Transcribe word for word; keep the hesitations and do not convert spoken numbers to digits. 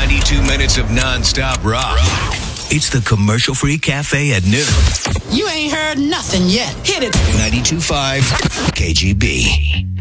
ninety-two minutes of nonstop rock. It's the commercial-free cafe at noon. You ain't heard nothing yet. Hit it. ninety-two point five K G B.